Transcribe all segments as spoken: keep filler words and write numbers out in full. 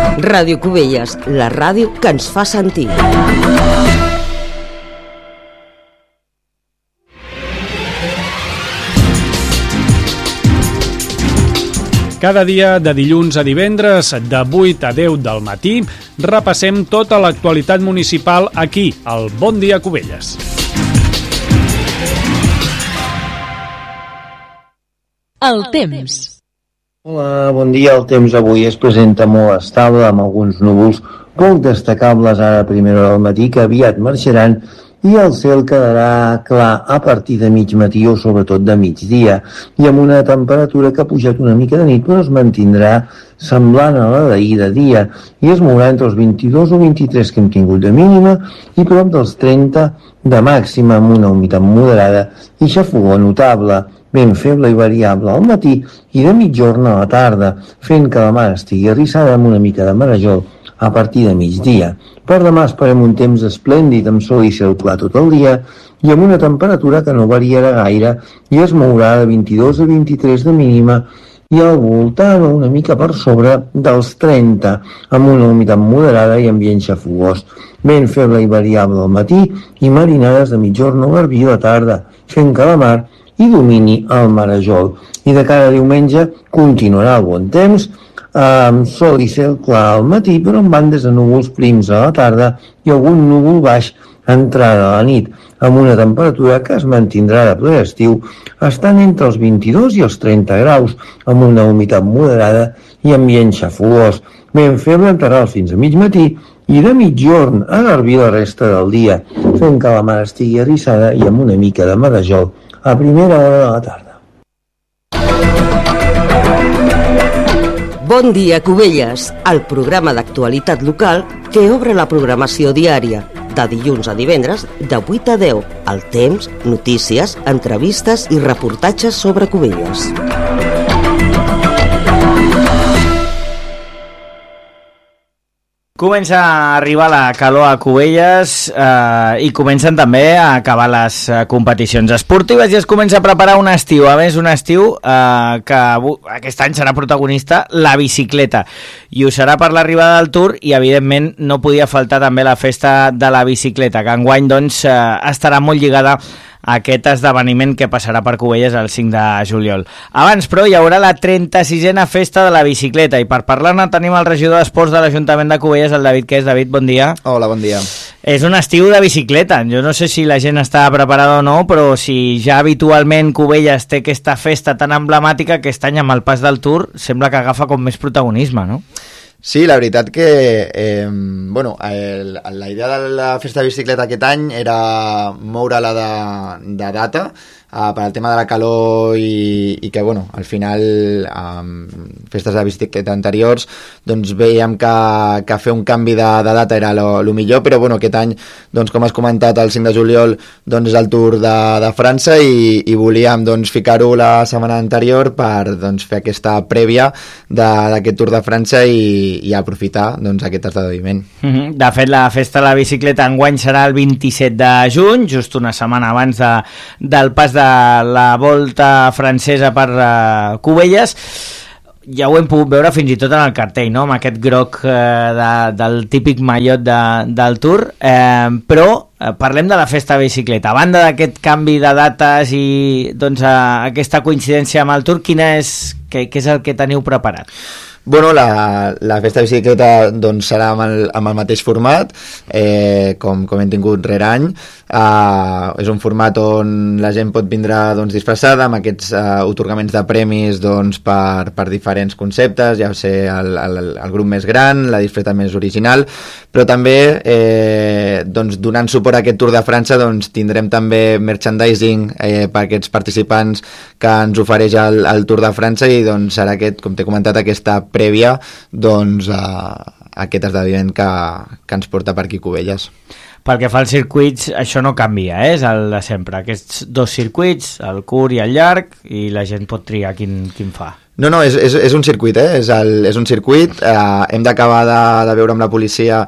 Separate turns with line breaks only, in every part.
Ràdio Cubelles, la ràdio que ens fa sentir.
Cada dia, de dilluns a divendres, de vuit a deu del matí, repassem tota l'actualitat municipal aquí, al Bon Dia Cubelles.
El temps.
Hola, bon dia. El temps avui es presenta molt estable, amb alguns núvols poc destacables ara a primera hora del matí, que aviat marxaran, i el cel quedarà clar a partir de mig matí o sobretot de migdia, i amb una temperatura que ha pujat una mica de nit, però es mantindrà semblant a la d'ahir de dia, i es mourà entre els vint-i-dos o vint-i-tres que hem tingut de mínima i prop dels trenta de màxima, amb una humitat moderada i xafogor notable, ben feble i variable al matí i de mitjorn a la tarda, fent que la mar estigui arrissada amb una mica de marejol a partir de migdia. Per demà esperem un temps esplèndid amb sol i cel clar tot el dia i amb una temperatura que no variarà gaire i es mourà de vint-i-dos a vint-i-tres de mínima i al voltant una mica per sobre dels trenta, amb una humitat moderada i ambient xafogós, ben feble i variable al matí i marinades de mitjorn o garbí a la tarda, fent que la mar i domini el marejol. I de cara a diumenge continuarà el bon temps, amb sol i cel clar al matí, però amb bandes de núvols prims a la tarda i algun núvol baix entrada a la nit, amb una temperatura que es mantindrà de ple estiu, estant entre els vint-i-dos i els trenta graus, amb una humitat moderada i ambient xafogós, ben feble en terral fins a mig matí i de mitjorn a garbí la resta del dia, fent que la mar estigui arrissada i amb una mica de marejol a primera hora de la tarda.
Bon dia, Cubelles, el programa d'actualitat local que obre la programació diària, de dilluns a divendres, de vuit a deu, el temps, notícies, entrevistes i reportatges sobre Cubelles.
Comença a arribar la calor a Cubelles eh, i comencen també a acabar les eh, competicions esportives i es comença a preparar un estiu. A més, un estiu eh, que aquest any serà protagonista la bicicleta. I ho serà per l'arribada del Tour i, evidentment, no podia faltar també la festa de la bicicleta, que enguany doncs, eh, estarà molt lligada a aquest esdeveniment que passarà per Cubelles el cinc de juliol. Abans, però, hi haurà la trenta-sisena festa de la bicicleta i per parlar-ne tenim el regidor d'Esports de l'Ajuntament de Cubelles, el David Qués. David, bon dia.
Hola, bon dia.
És un estiu de bicicleta. Jo no sé si la gent està preparada o no, però si ja habitualment Cubelles té aquesta festa tan emblemàtica, aquest any amb el pas del Tour sembla que agafa com més protagonisme, no?
Sí, la veritat que eh, bueno, el, la idea de la festa de bicicleta aquest any era moure-la de, de data uh, per al tema de la calor i, i que, bueno, al final um, festes de bicicleta anteriors doncs veiem que, que fer un canvi de, de data era lo, lo millor, però bueno, aquest any, doncs, com has comentat, el cinc de juliol doncs, és el Tour de, de França i, i volíem doncs, ficar-ho la setmana anterior per doncs, fer aquesta prèvia d'aquest Tour de França i i aprofitar doncs, aquest esdeveniment.
Mm-hmm. De fet, la festa de la bicicleta enguany serà el vint-i-set de juny, just una setmana abans de, del pas de la volta francesa per uh, Cubelles. Ja ho hem pogut veure fins i tot en el cartell, no? Amb aquest groc eh, de, del típic mallot de, del Tour, eh, però eh, parlem de la festa de bicicleta. A banda d'aquest canvi de dates i doncs, eh, aquesta coincidència amb el Tour, quina és, què, què és el que teniu preparat?
Bueno, la, la festa de bicicleta doncs, serà amb el, amb el mateix format, eh, com, com hem tingut rere any. Uh, és un format on la gent pot vindre doncs, disfressada, amb aquests uh, otorgaments de premis doncs, per, per diferents conceptes, ja sé, el, el, el grup més gran, la disfressa més original, però també eh, doncs, donant suport a aquest Tour de França doncs, tindrem també merchandising eh, per aquests participants que ens ofereix el, el Tour de França i doncs, serà aquest, com t'he comentat, aquesta prèvia doncs, a, a aquest esdeveniment que, que ens porta per aquí Cubelles.
Pel que fa als circuits, això no canvia, eh? És el de sempre. Aquests dos circuits, el curt i el llarg, i la gent pot triar quin, quin fa.
No, no, és, és, és un circuit, eh? És, el, és un circuit. Eh, hem d'acabar de, de veure amb la policia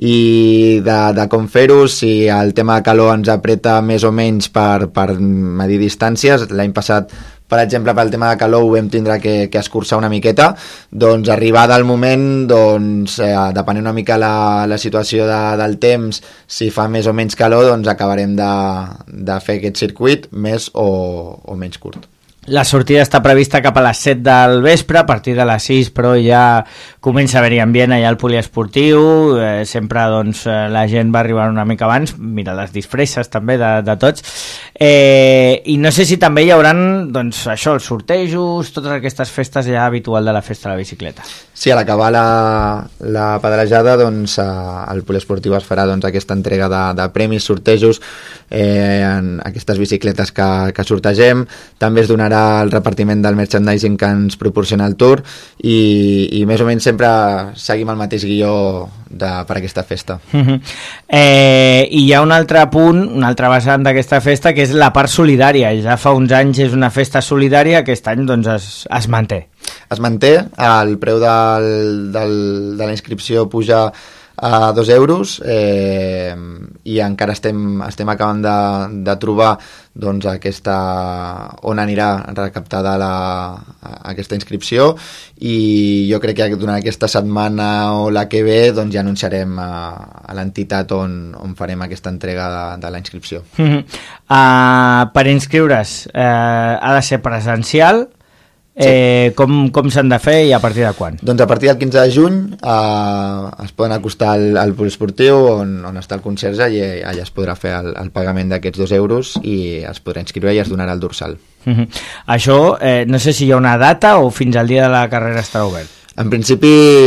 i de, de com fer-ho, si el tema de calor ens apreta més o menys per, per medir distàncies. L'any passat per exemple, pel tema de calor ho vam tindre que, que escurçar una miqueta, doncs arribada al moment, doncs, eh, depenent una mica la, la situació de, del temps, si fa més o menys calor, doncs acabarem de, de fer aquest circuit més o, o menys curt.
La sortida està prevista cap a les set del vespre, a partir de les sis, però ja comença a haver-hi ambient allà al poliesportiu, eh, sempre doncs, la gent va arribar una mica abans, mira les disfresses també de, de tots, eh, i no sé si també hi haurà doncs, això, els sortejos, totes aquestes festes ja habitual de la festa de la bicicleta.
Sí, a l'acabar la, la pedalejada, doncs, al poliesportiu es farà doncs, aquesta entrega de, de premis, sortejos, eh, en aquestes bicicletes que, que sortegem, també es donarà el repartiment del merchandising que ens proporciona el Tour i, i més o menys sempre seguim el mateix guió de, per aquesta festa.
Uh-huh. eh, I hi ha un altre punt, un altre vessant d'aquesta festa, que és la part solidària. Ja fa uns anys és una festa solidària, aquest any doncs, es, es manté.
Es manté, el preu del, del, de la inscripció puja a dos euros eh, i encara estem, estem acabant de, de trobar doncs, aquesta, on anirà recaptada la, aquesta inscripció i jo crec que durant aquesta setmana o la que ve doncs, ja anunciarem a, a l'entitat on, on farem aquesta entrega de, de la inscripció.
Uh-huh. uh, per inscriure's eh, ha de ser presencial. Sí. Eh, com, com s'han de fer i a partir de quan?
Doncs a partir del quinze de juny eh, es poden acostar al, al poliesportiu on, on està el conserge i allà es podrà fer el, el pagament d'aquests dos euros i es podrà inscriure i es donarà el dorsal.
Uh-huh. Això, eh, no sé si hi ha una data o fins al dia de la carrera estarà obert.
En principi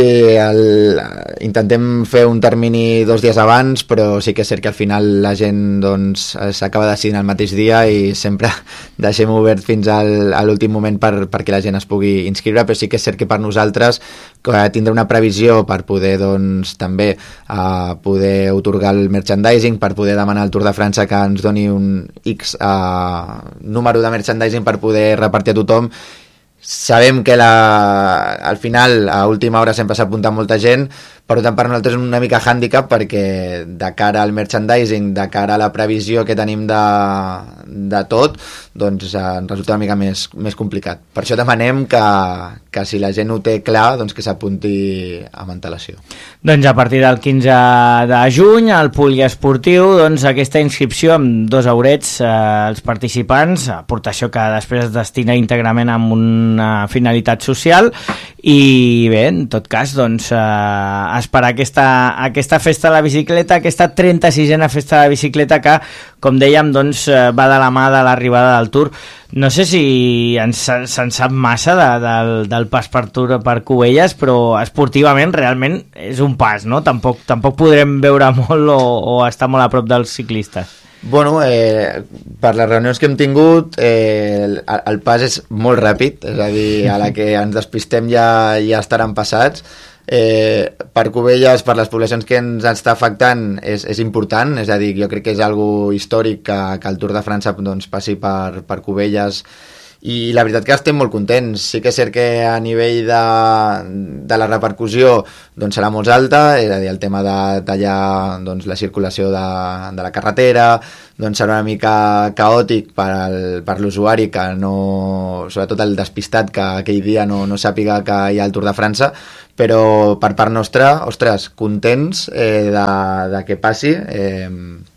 el, intentem fer un termini dos dies abans, però sí que és cert que al final la gent doncs, s'acaba decidint el mateix dia i sempre deixem obert fins al, a l'últim moment per, perquè la gent es pugui inscriure, però sí que és cert que per nosaltres tindrà una previsió per poder doncs, també uh, poder otorgar el merchandising, per poder demanar al Tour de França que ens doni un X uh, número de merchandising per poder repartir a tothom. Sabem que la, al final a última hora sempre s'apunta molta gent, per tant per nosaltres és una mica hàndicap perquè de cara al merchandising, de cara a la previsió que tenim de, de tot, doncs eh, ens resulta una mica més, més complicat. Per això demanem que, que si la gent ho té clar, doncs que s'apunti amb antelació.
Doncs a partir del quinze de juny al poliesportiu, doncs aquesta inscripció amb dos eurets eh, als participants, aportació que després es destina íntegrament amb una finalitat social i bé, en tot cas doncs eh, esperar aquesta, aquesta festa de la bicicleta, aquesta trenta-sisena festa de la bicicleta que, com dèiem, doncs, va de la mà de l'arribada del Tour. No sé si ens, se'n sap massa de, del, del pas per Tour per Cubelles, però esportivament realment és un pas, no? Tampoc, tampoc podrem veure molt o, o estar molt a prop dels ciclistes.
Bueno, eh, per les reunions que hem tingut eh, el, el pas és molt ràpid, és a dir, a la que ens despistem ja, ja estaran passats. Eh, per Cubelles, per les poblacions que ens està afectant és, és important, és a dir, jo crec que és algo històric que, que el Tour de França doncs, passi per, per Cubelles i la veritat que estem molt contents. Sí que és cert que a nivell de, de la repercussió doncs serà molt alta, és a dir, el tema de tallar doncs, la circulació de, de la carretera doncs serà una mica caòtic per, al, per l'usuari que no, sobretot el despistat que aquell dia no, no sàpiga que hi ha el Tour de França, però per part nostra, ostres, contents eh, de, de que passi eh,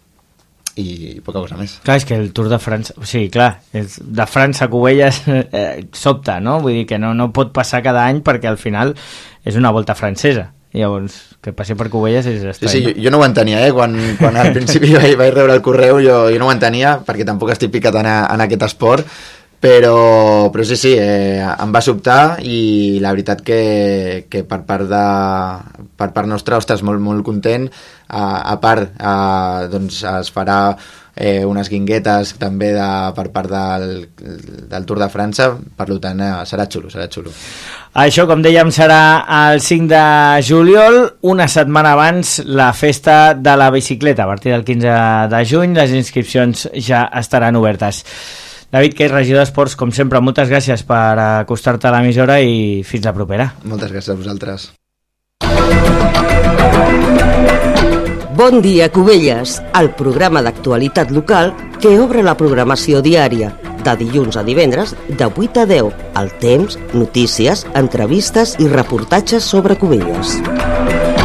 i poca cosa més.
Clar, és que el Tour de França, o sigui, clar, és de França a Cubelles eh, sobta, no? Vull dir que no, no pot passar cada any perquè al final és una volta francesa. Llavors, que passi per Cubelles és estrany.
Sí, sí, jo, jo no ho entenia, eh? Quan, quan al principi vaig, vaig rebre el correu jo, jo no ho entenia, perquè tampoc estic picat en, a, en aquest esport, però, però sí, sí, eh, em va sobtar i la veritat que, que per part de, per part nostra, ostres, molt, molt content. Uh, a part, uh, doncs es farà eh, unes guinguetes també de, per part del, del Tour de França, per tant uh, serà xulo, serà xulo.
Això, com dèiem, serà el cinc de juliol, una setmana abans la festa de la bicicleta. A partir del quinze de juny les inscripcions ja estaran obertes. David Queix, regidor d'Esports, com sempre, moltes gràcies per acostar-te a l'emissora i fins la propera.
Moltes gràcies a vosaltres.
Bon dia, Cubelles, el programa d'actualitat local que obre la programació diària, de dilluns a divendres, de vuit a deu. El temps, notícies, entrevistes i reportatges sobre Cubelles.